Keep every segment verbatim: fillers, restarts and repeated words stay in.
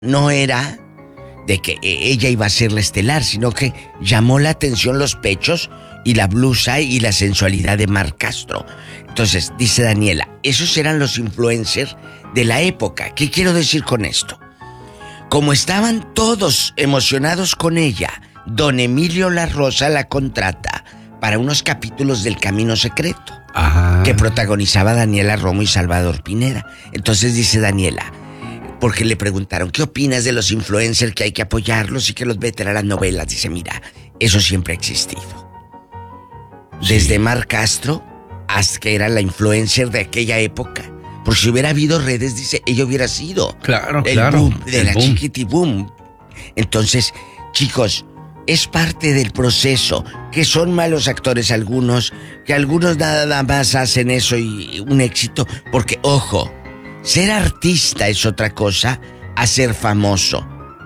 no era de que ella iba a ser la estelar, sino que llamó la atención los pechos y la blusa y la sensualidad de Mar Castro. Entonces, dice Daniela, esos eran los influencers de la época. ¿Qué quiero decir con esto? Como estaban todos emocionados con ella, don Emilio La Rosa la contrata para unos capítulos del Camino Secreto. Ajá. Que protagonizaba Daniela Romo y Salvador Pineda. Entonces dice Daniela, porque le preguntaron, ¿qué opinas de los influencers que hay que apoyarlos y que los veten a las novelas? Dice, mira, eso siempre ha existido. Sí. Desde Mar Castro hasta que era la influencer de aquella época. Por si hubiera habido redes, dice, ella hubiera sido claro, el claro, boom de el la boom. chiquitiboom. Entonces, chicos, es parte del proceso, que son malos actores algunos, que algunos nada más hacen eso y un éxito, porque, ojo, ser artista es otra cosa a ser famoso.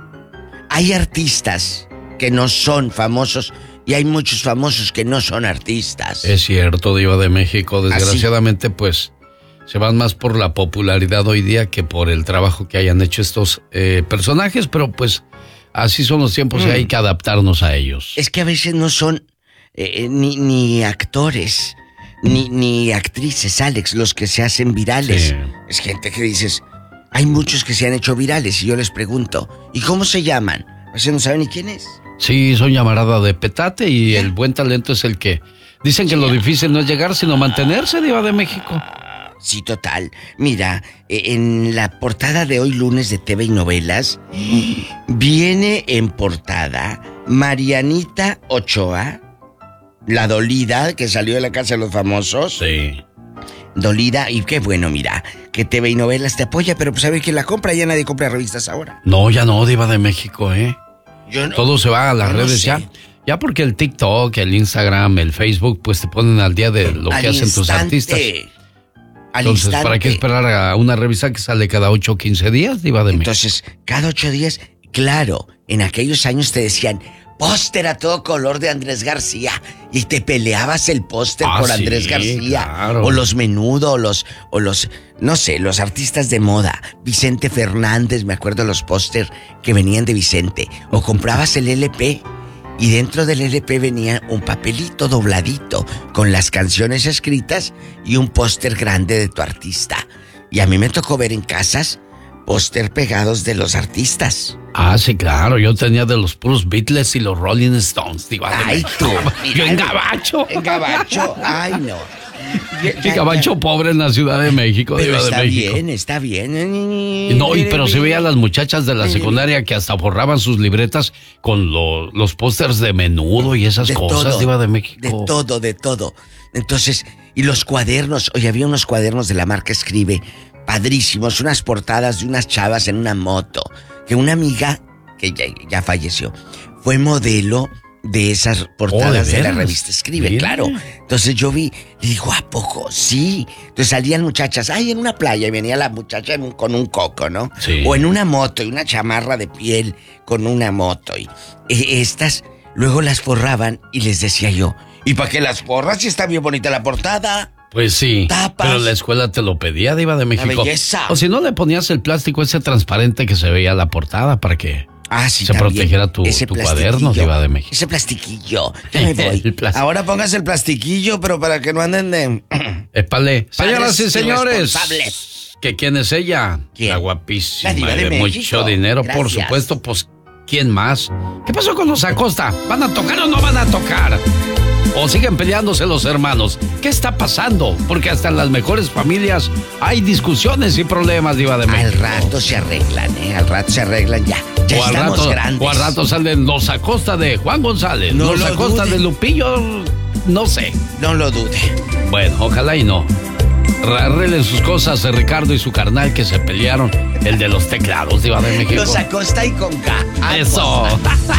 Hay artistas que no son famosos y hay muchos famosos que no son artistas. Es cierto, Diva de México, desgraciadamente Así. pues se van más por la popularidad hoy día que por el trabajo que hayan hecho estos eh, personajes, pero pues así son los tiempos mm. y hay que adaptarnos a ellos. Es que a veces no son eh, ni, ni actores, ni, ni actrices, Alex, los que se hacen virales. Sí. Es gente que dices, hay muchos que se han hecho virales y yo les pregunto, ¿y cómo se llaman? A veces no saben ni quién es. Sí, son llamarada de petate y ¿Eh? el buen talento es el que... Dicen que sí. lo difícil no es llegar, sino mantenerse, Diva de México. Sí, total. Mira, en la portada de hoy lunes de T V y Novelas, viene en portada Marianita Ochoa, la dolida que salió de la casa de los famosos. Sí. Dolida, y qué bueno, mira, que T V y Novelas te apoya, pero pues ¿sabe quién la compra? Ya nadie compra revistas ahora. No, ya no, Diva de México, ¿eh? Yo no, Todo se va a las redes no sé. ya. Ya porque el TikTok, el Instagram, el Facebook, pues te ponen al día de lo al que hacen instante. tus artistas. Al Entonces, instante. ¿para qué esperar a una revista que sale cada ocho o quince días, Diva de México? Entonces, cada ocho días, claro, en aquellos años te decían, póster a todo color de Andrés García, y te peleabas el póster ah, por sí, Andrés García, claro. o los Menudo, o los, o los, no sé, los artistas de moda, Vicente Fernández, me acuerdo los póster que venían de Vicente, o comprabas el L P, y dentro del L P venía un papelito dobladito con las canciones escritas y un póster grande de tu artista. Y a mí me tocó ver en casas póster pegados de los artistas. Ah, sí, claro. Yo tenía de los puros Beatles y los Rolling Stones. Digo, ay, tú. Yo en Gabacho. En Gabacho. Ay, no. Y Gabacho pobre en la Ciudad de México. Pero Diva está de México. bien, está bien. No, y pero se veía a las muchachas de la secundaria que hasta borraban sus libretas con lo, los pósters de Menudo y esas de cosas, todo, Diva de México. De todo, de todo. Entonces, y los cuadernos. Oye, había unos cuadernos de la marca Escribe, padrísimos, unas portadas de unas chavas en una moto. Que una amiga, que ya, ya falleció, fue modelo de esas portadas oh, ¿de, de la revista Escribe, ¿Bien? Claro. Entonces yo vi y digo, ¿a poco? Sí. Entonces salían muchachas, ay, en una playa, y venía la muchacha en un, con un coco, ¿no? Sí. O en una moto, y una chamarra de piel con una moto. Y eh, estas, luego las forraban y les decía yo, ¿y para qué las forras si está bien bonita la portada? Pues sí, Tapas. Pero la escuela te lo pedía, Diva de México. La belleza. O si no, le ponías el plástico ese transparente que se veía la portada para que ah, sí, se también. protegiera tu, tu cuaderno, Diva de México. Ese plastiquillo, ya me voy. Ahora pongas el plastiquillo, pero para que no anden de... Épale. Señoras y señores, ¿que quién es ella? ¿Quién? La guapísima, la Diva de, de de mucho dinero, Gracias. Por supuesto, pues, ¿quién más? ¿Qué pasó con los Acosta? ¿Van a tocar o no van a tocar? ¿O siguen peleándose los hermanos? ¿Qué está pasando? Porque hasta en las mejores familias hay discusiones y problemas, Diva de México. Al rato se arreglan, ¿eh? Al rato se arreglan ya. Ya o estamos rato, grandes. O al rato salen los Acosta de Juan González, no los Acosta dude. de Lupillo, no sé. No lo dude. Bueno, ojalá y no. Arreglen sus cosas de Ricardo y su carnal que se pelearon, el de los teclados, Diva de México. Los Acosta y con K. Eso.